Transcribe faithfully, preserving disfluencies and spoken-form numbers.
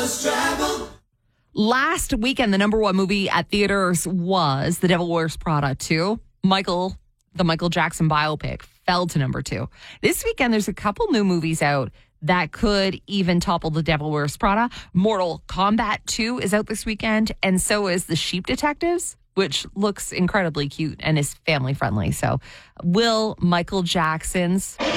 Last weekend, the number one movie at theaters was The Devil Wears Prada two. Michael, the Michael Jackson biopic, fell to number two. This weekend, there's a couple new movies out that could even topple The Devil Wears Prada. Mortal Kombat two is out this weekend, and so is The Sheep Detectives, which looks incredibly cute and is family friendly. So will Michael Jackson's